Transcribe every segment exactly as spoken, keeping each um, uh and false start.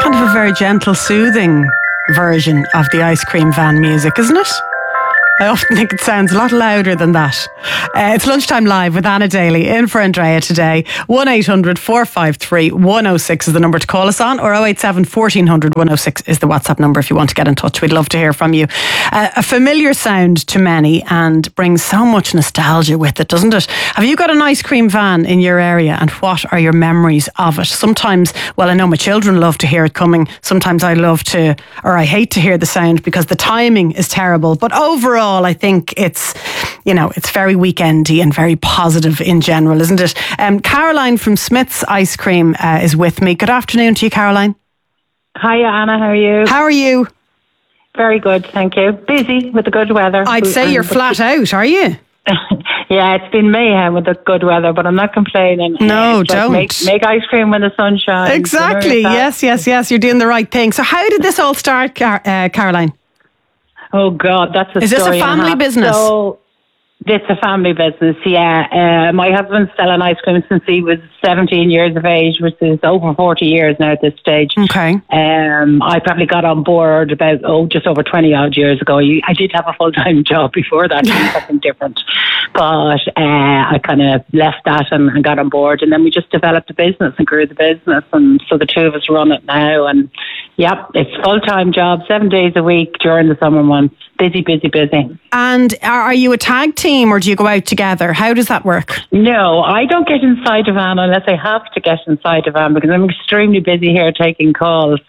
kind of a very gentle, soothing version of the ice cream van music, isn't it? I often think it sounds a lot louder than that. Uh, it's Lunchtime Live with Anna Daly in for Andrea today. one eight hundred four five three one oh six is the number to call us on, or oh eight seven fourteen hundred one oh six is the WhatsApp number if you want to get in touch. We'd love to hear from you. Uh, a familiar sound to many and brings so much nostalgia with it, doesn't it? Have you got an ice cream van in your area, and what are your memories of it? Sometimes, well, I know my children love to hear it coming. Sometimes I love to, or I hate to hear the sound because the timing is terrible. But overall, I think it's, you know, it's very weekendy and very positive in general, isn't it? Um, Caroline from Smith's Ice Cream uh, is with me. Good afternoon to you, Caroline. Hiya, Anna. How are you? How are you? Very good, thank you. Busy with the good weather. I'd say you're flat out, are you? Yeah, it's been mayhem with the good weather, but I'm not complaining. No, it's like don't. Make, make ice cream when the sun shines. Exactly. You know, yes, yes, yes. You're doing the right thing. So how did this all start, Car- uh, Caroline? Oh, God, that's a Is story. this a family business? So, it's a family business, yeah. Uh, my husband's selling ice cream since he was seventeen years of age, which is over forty years now at this stage. Okay. Um, I probably got on board about, oh, just over twenty odd years ago. I did have a full-time job before that, doing something different. But uh, I kind of left that and, and got on board. And then we just developed a business and grew the business. And so the two of us run it now. And, yep, it's a full-time job, seven days a week during the summer months. Busy, busy, busy. And are you a tag team or do you go out together? How does that work? No, I don't get inside a van unless I have to get inside a van because I'm extremely busy here taking calls.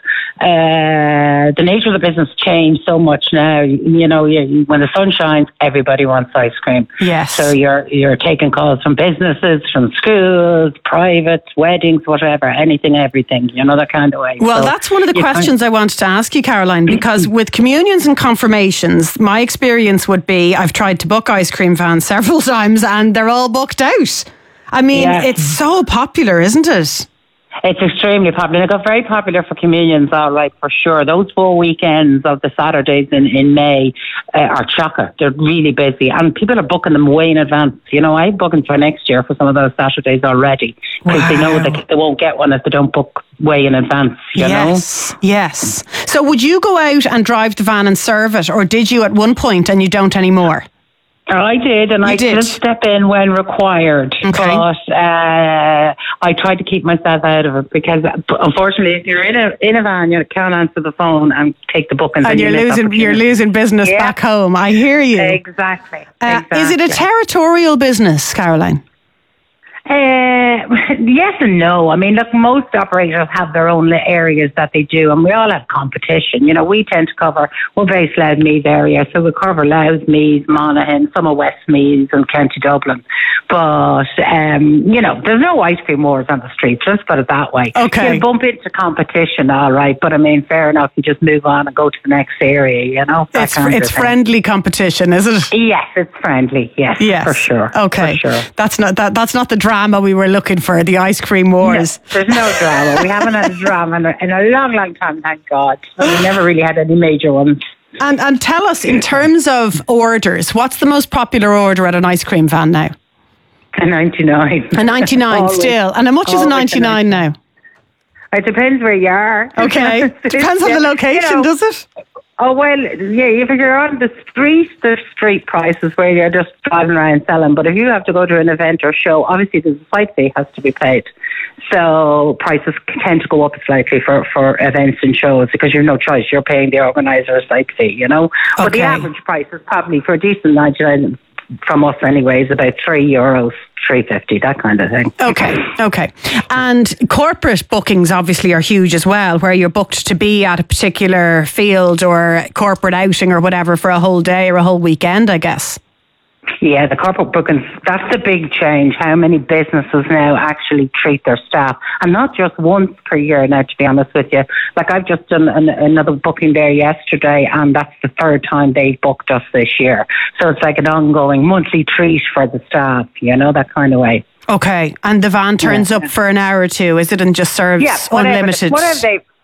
Uh, the nature of the business changed so much now. You know, you, when the sun shines, everybody wants ice cream. Yes. So you're you're taking calls from businesses, from schools, private, weddings, whatever, anything, everything, you know, that kind of way. Well, so that's one of the questions I wanted to ask you, Caroline, because with communions and confirmations, my experience would be I've tried to book ice cream vans several times and they're all booked out. I mean, yeah. It's so popular, isn't it? It's extremely popular. It got very popular for communions, all right, for sure. Those four weekends of the Saturdays in, in May uh, are chocker. They're really busy. And people are booking them way in advance. You know, I'm booking for next year for some of those Saturdays already because wow. they know that they won't get one if they don't book way in advance, you yes, know? Yes. So would you go out and drive the van and serve it, or did you at one point and you don't anymore? I did, and you I did. did step in when required. Okay. But uh, I tried to keep myself out of it because, unfortunately, if you're in a in a van, you can't answer the phone and take the bookings. And, and you're losing you're losing business yeah. back home. I hear you. Exactly. Uh, exactly. Is it a territorial business, Caroline? Uh, yes and no. I mean, look, most operators have their own areas that they do, and we all have competition. You know, we tend to cover, we're based Louth Meath area, so we cover Louth, Meath, Monaghan, some of West Meath and County Dublin. But, um, you know, there's no ice cream wars on the streets, let's put it that way. Okay. You bump into competition, all right, but I mean, fair enough, you just move on and go to the next area, you know? It's, it's friendly competition, is it? Yes, it's friendly, yes, yes. for sure. Okay. For sure. That's not, that, that's not the drama we were looking for, the ice cream wars. No, there's no drama. We haven't had a drama in a, in a long, long time, thank God. We never really had any major ones. And and tell us, in terms of orders, what's the most popular order at an ice cream van now? A ninety-nine. A ninety-nine still. And how much is a ninety-nine now? It depends where you are. Okay. Depends on the location, you know, does it? Oh, well, yeah, if you're on the street, there's street prices where you're just driving around selling. But if you have to go to an event or show, obviously there's a site fee has to be paid. So prices tend to go up slightly for, for events and shows because you have no choice. You're paying the organizer a site fee, you know. Okay. But the average price is probably for a decent ninety-nine from us anyway is about three euros. three fifty, that kind of thing. Okay, okay. And corporate bookings obviously are huge as well, where you're booked to be at a particular field or corporate outing or whatever for a whole day or a whole weekend, I guess. Yeah, the corporate bookings, that's the big change, how many businesses now actually treat their staff. And not just once per year now, to be honest with you. Like I've just done an, another booking there yesterday, and that's the third time they've booked us this year. So it's like an ongoing monthly treat for the staff, you know, that kind of way. Okay, and the van turns yeah, up yeah. for an hour or two, is it, and just serves yeah, whatever, unlimited? Whatever they...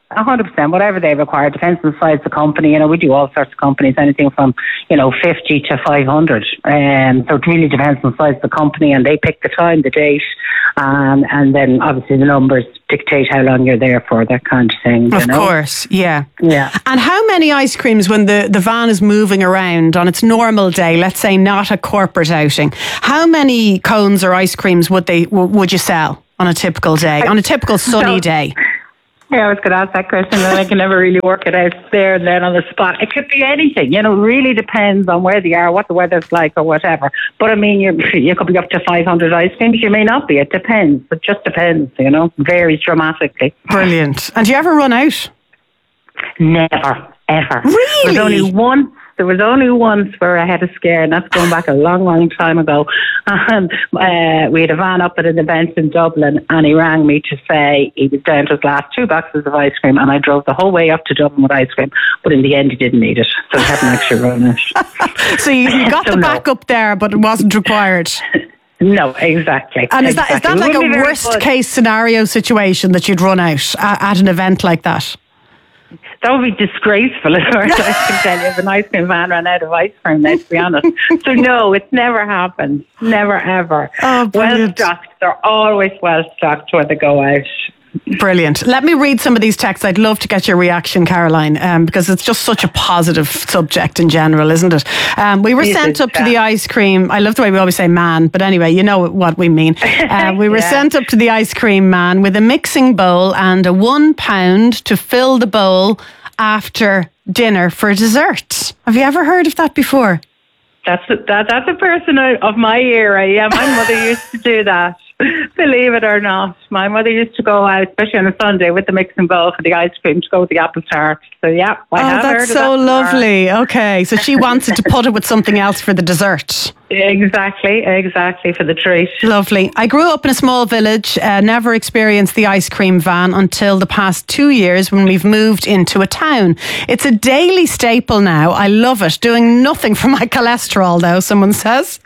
A hundred percent, whatever they require, depends on the size of the company. You know, we do all sorts of companies, anything from, you know, fifty to five hundred. Um, so it really depends on the size of the company, and they pick the time, the date, um, and then obviously the numbers dictate how long you're there for, that kind of thing. Of you know? course, yeah. Yeah. And how many ice creams, when the, the van is moving around on its normal day, let's say not a corporate outing, how many cones or ice creams would they w- would you sell on a typical day, on a typical sunny So, day? Yeah, I was going to ask that question, and I can never really work it out there and then on the spot. It could be anything, you know. It really depends on where they are, what the weather's like, or whatever. But I mean, you you could be up to five hundred ice creams. You may not be. It depends. It just depends, you know. Varies dramatically. Brilliant. And do you ever run out? Never, ever. Really? There's only one. There was only once where I had a scare, and that's going back a long, long time ago. And uh, we had a van up at an event in Dublin, and he rang me to say he was down to his last two boxes of ice cream, and I drove the whole way up to Dublin with ice cream, but in the end he didn't need it, so he hadn't actually run it. So you, you got So the no. backup there, but it wasn't required. No, exactly. And is that is that exactly. like It wouldn't a be very worst fun. case scenario situation that you'd run out at, at an event like that? That would be disgraceful, as far as I can tell you, if an ice cream van ran out of ice cream, let's be honest. So no, it's never happened. Never, ever. Oh, well brilliant. stocked. They're always well stocked when they go out. Brilliant. Let me read some of these texts. I'd love to get your reaction, Caroline, um, because it's just such a positive subject in general, isn't it? Um, we were It sent is, up to yeah. the ice cream. I love the way we always say man, but anyway, you know what we mean. Uh, we were Yeah. sent up to the ice cream man with a mixing bowl and a one pound to fill the bowl after dinner for dessert. Have you ever heard of that before? That's a, that, that's a person out of my era. Yeah, my mother used to do that. Believe it or not, my mother used to go out, especially on a Sunday, with the mixing bowl for the ice cream to go with the apple tart. So yeah, I Oh, have heard that's of so that lovely. Okay, so she wanted to put it with something else for the dessert. Exactly, exactly, for the treat. Lovely. I grew up in a small village, uh, never experienced the ice cream van until the past two years when we've moved into a town. It's a daily staple now. I love it. Doing nothing for my cholesterol, though, someone says.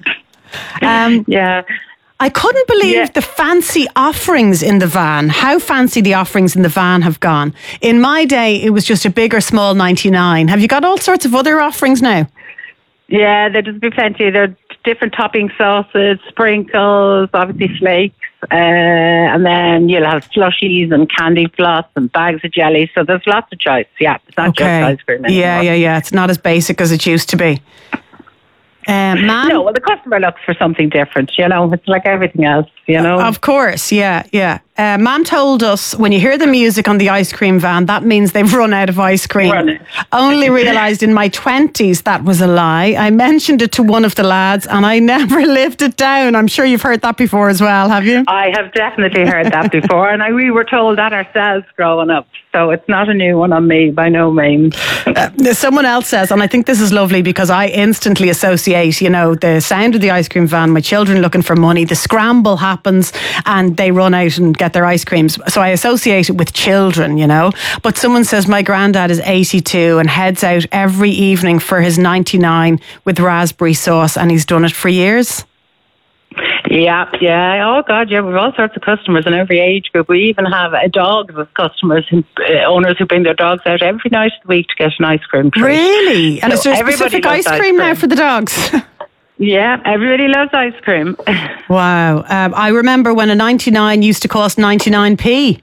Um, Yeah. I couldn't believe Yeah. the fancy offerings in the van. How fancy the offerings in the van have gone. In my day, it was just a big or small ninety-nine. Have you got all sorts of other offerings now? Yeah, there'll just be plenty. There are different topping sauces, sprinkles, obviously flakes, uh, and then you'll have slushies and candy floss and bags of jelly. So there's lots of choice. Yeah, it's not just ice cream anymore. Yeah, yeah, yeah. It's not as basic as it used to be. Um, ma'am? No, well, the customer looks for something different. You know, it's like everything else. You know, Of course, yeah, yeah. Uh, Ma'am told us when you hear the music on the ice cream van, that means they've run out of ice cream. Run it. Only realised in my twenties that was a lie. I mentioned it to one of the lads and I never lived it down. I'm sure you've heard that before as well, have you? I have definitely heard that before, and I, we were told that ourselves growing up. So it's not a new one on me, by no means. Uh, someone else says, and I think this is lovely because I instantly associate, you know, the sound of the ice cream van, my children looking for money, the scramble happens and they run out and get their ice creams. So I associate it with children, you know. But someone says my granddad is eighty-two and heads out every evening for his ninety-nine with raspberry sauce, and he's done it for years. Yeah, yeah. Oh, God, yeah. We've all sorts of customers in every age group. We even have uh, dogs with customers, who, uh, owners who bring their dogs out every night of the week to get an ice cream treat. Really? And So is there everybody specific loves ice cream now for the dogs? Yeah, everybody loves ice cream. Wow. Um, I remember when a ninety-nine used to cost ninety-nine p.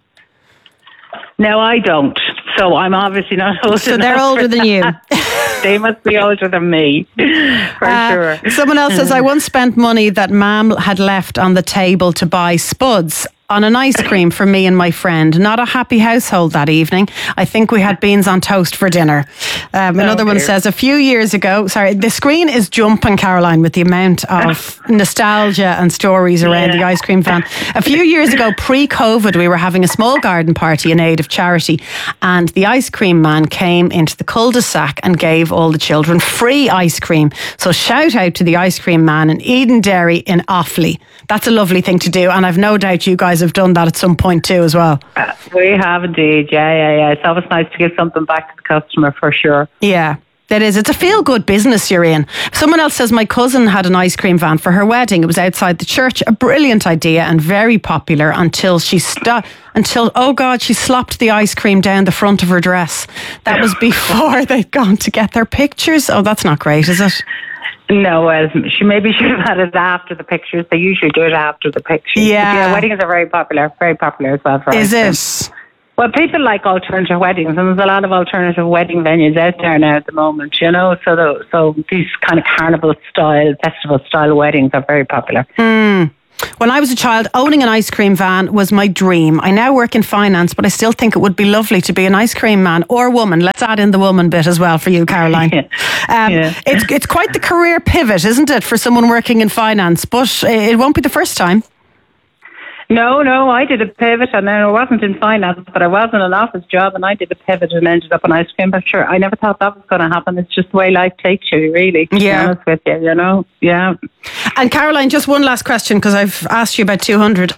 No, I don't. So I'm obviously not old So enough they're for older than you. that. They must be older than me, for Uh, sure. Someone else says, I once spent money that Mam had left on the table to buy spuds on an ice cream for me and my friend. Not a happy household that evening. I think we had beans on toast for dinner. Um, another one dear. says, a few years ago, sorry, the screen is jumping, Caroline, with the amount of nostalgia and stories around Yeah. the ice cream van. A few years ago, pre-COVID, we were having a small garden party in aid of charity, and the ice cream man came into the cul-de-sac and gave all the children free ice cream. So shout out to the ice cream man in Eden Dairy in Offaly. That's a lovely thing to do, and I've no doubt you guys have done that at some point too as well. Uh, we have indeed, yeah, yeah, yeah. It's always nice to give something back to the customer, for sure. Yeah. That is, it's a feel-good business you're in. Someone else says, my cousin had an ice cream van for her wedding. It was outside the church. A brilliant idea and very popular until she sto- until, oh God, she slopped the ice cream down the front of her dress. That was before they'd gone to get their pictures. Oh, that's not great, is it? No, well, she maybe should have had it after the pictures. They usually do it after the pictures. Yeah. But yeah, weddings are very popular, very popular as well for Is ice it? cream. Well, people like alternative weddings, and there's a lot of alternative wedding venues out there now at the moment, you know, so the, so these kind of carnival style, festival style weddings are very popular. Mm. When I was a child, owning an ice cream van was my dream. I now work in finance, but I still think it would be lovely to be an ice cream man or woman. Let's add in the woman bit as well for you, Caroline. Yeah. Um, yeah. It's it's quite the career pivot, isn't it, for someone working in finance? But it won't be the first time. No, no, I did a pivot, and then I wasn't in finance, but I was in an office job, and I did a pivot and ended up in ice cream. But sure, I never thought that was going to happen. It's just the way life takes you, really. To yeah. be honest with you, you know, yeah. And Caroline, just one last question, because I've asked you about two hundred.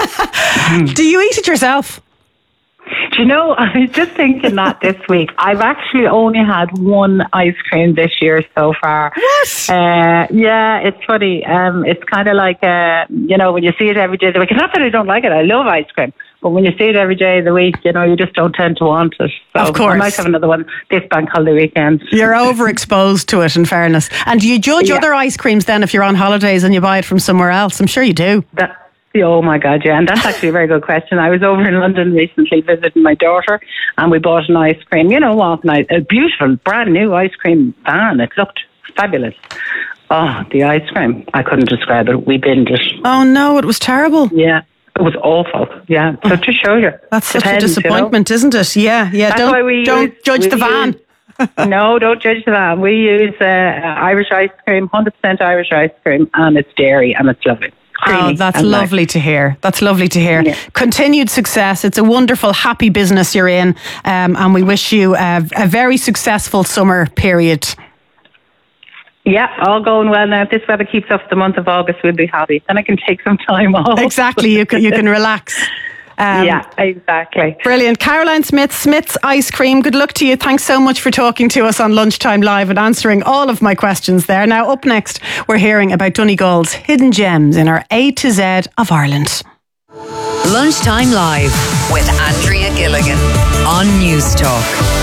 Do you eat it yourself? Do you know, I was just thinking that this week. I've actually only had one ice cream this year so far. What? Uh, yeah, it's funny. Um, it's kind of like, uh, you know, when you see it every day of the week. It's not that I don't like it. I love ice cream. But when you see it every day of the week, you know, you just don't tend to want it. So of course. I might have another one this bank holiday weekend. You're overexposed to it, in fairness. And do you judge yeah. other ice creams then if you're on holidays and you buy it from somewhere else? I'm sure you do. That, Oh my God, yeah, and that's actually a very good question. I was over in London recently visiting my daughter, and we bought an ice cream. You know what? A beautiful, brand new ice cream van. It looked fabulous. Oh, the ice cream! I couldn't describe it. We binned it. Oh no, it was terrible. Yeah, it was awful. Yeah, so to show you, that's such depends, a disappointment, you know? Isn't it? Yeah, yeah. That's don't why we don't use, judge we the van. Use, no, don't judge the van. We use uh, Irish ice cream, one hundred percent Irish ice cream, and it's dairy, and it's lovely. Oh, that's lovely to hear. That's lovely to hear. Yeah. Continued success. It's a wonderful, happy business you're in, um, and we wish you a, a very successful summer period. Yeah, all going well now. If this weather keeps up the month of August, we'll be happy. Then I can take some time off. Exactly, you can, you can relax. Um, yeah, exactly. Brilliant. Caroline Smith, Smith's Ice Cream. Good luck to you. Thanks so much for talking to us on Lunchtime Live and answering all of my questions there. Now, up next, we're hearing about Donegal's hidden gems in our A to Z of Ireland. Lunchtime Live with Andrea Gilligan on News Talk.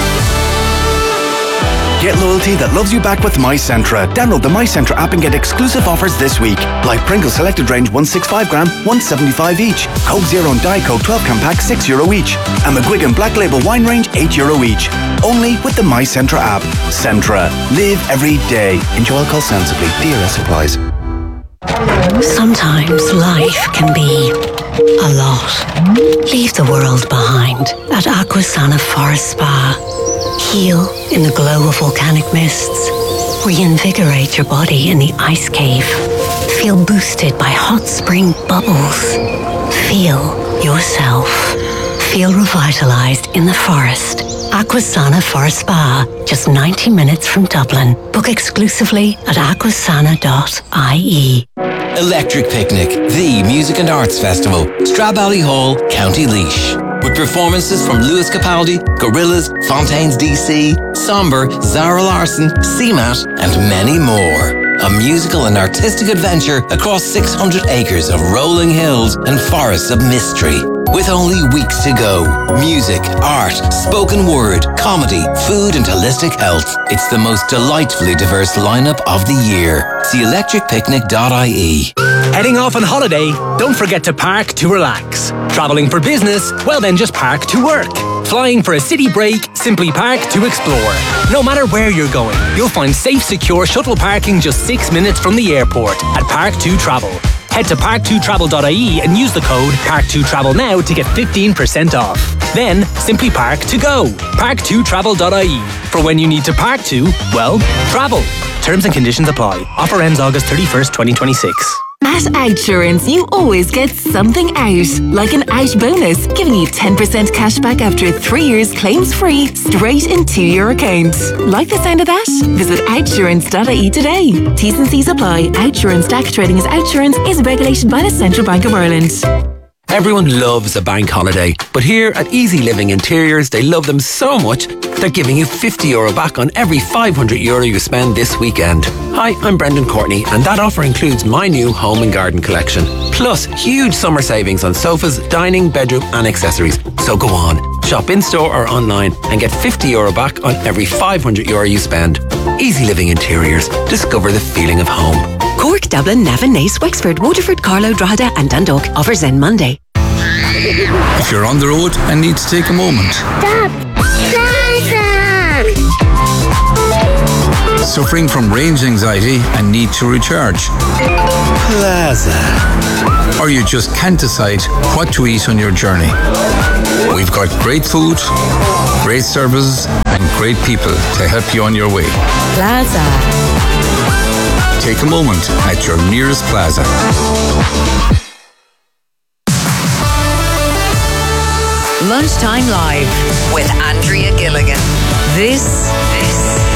Get loyalty that loves you back with MyCentra. Download the MyCentra app and get exclusive offers this week. Like Pringles Selected Range one sixty-five gram, one seventy-five each. Coke Zero and Diet Coke twelve can pack, six euro each. And McGuigan Black Label Wine Range, eight euro each. Only with the MyCentra app. Centra. Live every day. Enjoy alcohol sensibly. D R S applies. Sometimes life can be a lot. Leave the world behind at Aquasana Forest Spa. Heal in the glow of volcanic mists. Reinvigorate your body in the ice cave. Feel boosted by hot spring bubbles. Feel yourself. Feel revitalized in the forest. Aquasana Forest Spa, just ninety minutes from Dublin. Book exclusively at aquasana dot I E. Electric Picnic, the music and arts festival, Stradbally Hall, County Laois. With performances from Lewis Capaldi, Gorillaz, Fontaines D C, Somber, Zara Larsson, C M A T, and many more. A musical and artistic adventure across six hundred acres of rolling hills and forests of mystery. With only weeks to go, music, art, spoken word, comedy, food and holistic health. It's the most delightfully diverse lineup of the year. See electric picnic dot I E. Heading off on holiday? Don't forget to park to relax. Travelling for business? Well then just park to work. Flying for a city break? Simply park to explore. No matter where you're going, you'll find safe, secure shuttle parking just six minutes from the airport at Park two Travel. Head to park two travel dot I E and use the code park two travel now to get fifteen percent off. Then, simply park to go. park two travel dot I E. For when you need to park to, well, travel. Terms and conditions apply. Offer ends August thirty-first, twenty twenty-six. At Outsurance, you always get something out, like an out bonus, giving you ten percent cash back after three years claims-free, straight into your account. Like the sound of that? Visit outsurance dot I E today. T's and C's apply. Outsurance Tax Trading as Outsurance is regulated by the Central Bank of Ireland. Everyone loves a bank holiday, but here at Easy Living Interiors, they love them so much, they're giving you fifty euro back on every five hundred euro you spend this weekend. Hi, I'm Brendan Courtney, and that offer includes my new home and garden collection. Plus, huge summer savings on sofas, dining, bedroom and accessories. So go on, shop in-store or online and get fifty euro back on every five hundred euro you spend. Easy Living Interiors. Discover the feeling of home. Cork, Dublin, Navan, Nace, Wexford, Waterford, Carlow, Drogheda and Dundalk. Offers end Monday. If you're on the road and need to take a moment. Stop! Plaza! Suffering from range anxiety and need to recharge. Plaza. Or you just can't decide what to eat on your journey. We've got great food, great services and great people to help you on your way. Plaza. Take a moment at your nearest Plaza. Lunchtime Live with Andrea Gilligan. This, this